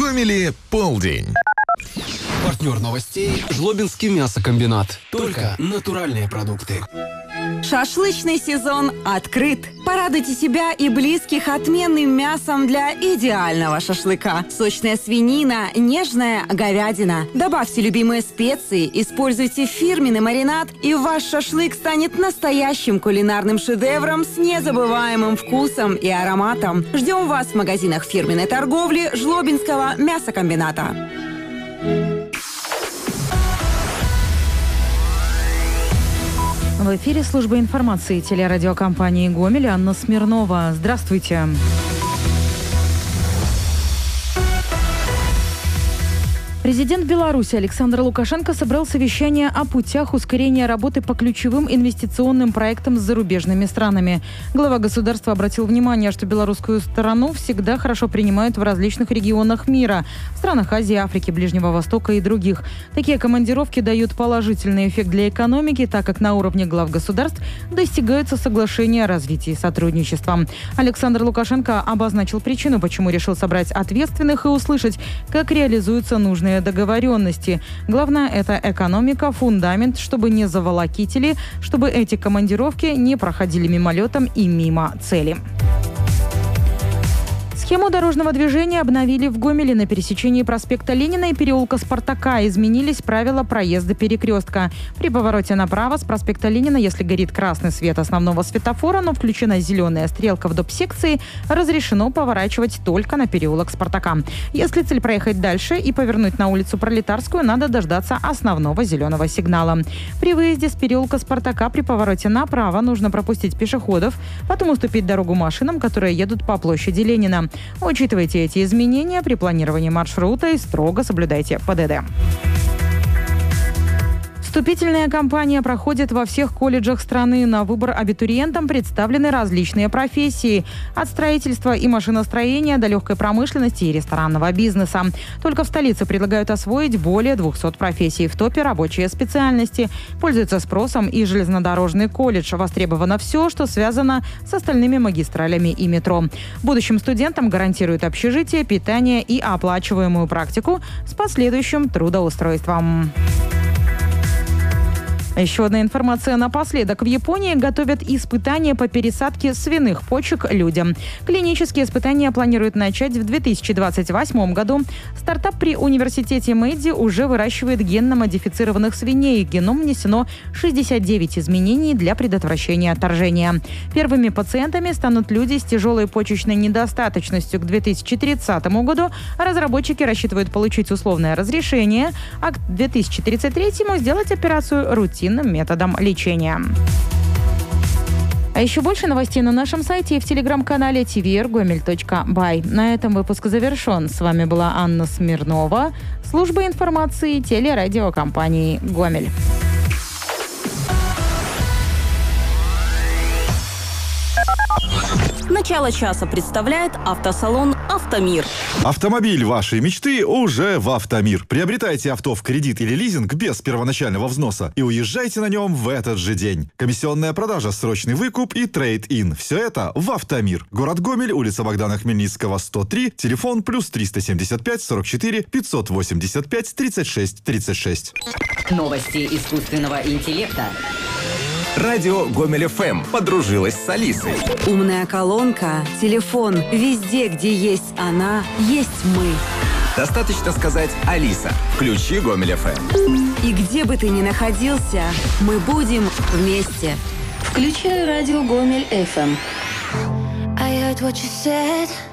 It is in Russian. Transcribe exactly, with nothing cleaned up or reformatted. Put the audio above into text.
Гомеле полдень. Партнер новостей – Жлобинский мясокомбинат. Только натуральные продукты. Шашлычный сезон открыт. Порадуйте себя и близких отменным мясом для идеального шашлыка. Сочная свинина, нежная говядина. Добавьте любимые специи, используйте фирменный маринад, и ваш шашлык станет настоящим кулинарным шедевром с незабываемым вкусом и ароматом. Ждем вас в магазинах фирменной торговли Жлобинского мясокомбината. В эфире служба информации телерадиокомпании «Гомель», Анна Смирнова. Здравствуйте. Президент Беларуси Александр Лукашенко собрал совещание о путях ускорения работы по ключевым инвестиционным проектам с зарубежными странами. Глава государства обратил внимание, что белорусскую сторону всегда хорошо принимают в различных регионах мира – в странах Азии, Африки, Ближнего Востока и других. Такие командировки дают положительный эффект для экономики, так как на уровне глав государств достигаются соглашения о развитии сотрудничества. Александр Лукашенко обозначил причину, почему решил собрать ответственных и услышать, как реализуются нужные договоренности. Главное – это экономика, фундамент, чтобы не заволокитили, чтобы эти командировки не проходили мимолетом и мимо цели. Схему дорожного движения обновили в Гомеле. На пересечении проспекта Ленина и переулка Спартака изменились правила проезда перекрестка. При повороте направо с проспекта Ленина, если горит красный свет основного светофора, но включена зеленая стрелка в доп. Секции, разрешено поворачивать только на переулок Спартака. Если цель проехать дальше и повернуть на улицу Пролетарскую, надо дождаться основного зеленого сигнала. При выезде с переулка Спартака при повороте направо нужно пропустить пешеходов, потом уступить дорогу машинам, которые едут по площади Ленина. Учитывайте эти изменения при планировании маршрута и строго соблюдайте ПДД. Вступительная кампания проходит во всех колледжах страны. На выбор абитуриентам представлены различные профессии. От строительства и машиностроения до легкой промышленности и ресторанного бизнеса. Только в столице предлагают освоить более двухсот профессий. В топе рабочие специальности. Пользуется спросом и железнодорожный колледж. Востребовано все, что связано с остальными магистралями и метро. Будущим студентам гарантируют общежитие, питание и оплачиваемую практику с последующим трудоустройством. Еще одна информация напоследок. В Японии готовят испытания по пересадке свиных почек людям. Клинические испытания планируют начать в две тысячи двадцать восьмом году. Стартап при университете Мэйдзи уже выращивает генно-модифицированных свиней. В геном внесено шестьдесят девять изменений для предотвращения отторжения. Первыми пациентами станут люди с тяжелой почечной недостаточностью. К две тысячи тридцатому году разработчики рассчитывают получить условное разрешение, а к две тысячи тридцать третьему сделать операцию рутинным методом лечения. А еще больше новостей на нашем сайте и в телеграм-канале ти ви эр гомель точка бай. На этом выпуск завершен. С вами была Анна Смирнова, служба информации телерадиокомпании «Гомель». Начало часа представляет автосалон «Автомир». Автомобиль вашей мечты уже в «Автомир». Приобретайте авто в кредит или лизинг без первоначального взноса и уезжайте на нем в этот же день. Комиссионная продажа, срочный выкуп и трейд-ин. Все это в «Автомир». Город Гомель, улица Богдана Хмельницкого, сто три, телефон плюс триста семьдесят пять сорок четыре пятьсот восемьдесят пять тридцать шесть тридцать шесть. Новости искусственного интеллекта. Радио Гомель эф эм подружилась с Алисой. Умная колонка, телефон. Везде, где есть она, есть мы. Достаточно сказать: «Алиса, включи Гомель эф эм». И где бы ты ни находился, мы будем вместе. Включай радио Гомель эф эм. I heard what you said.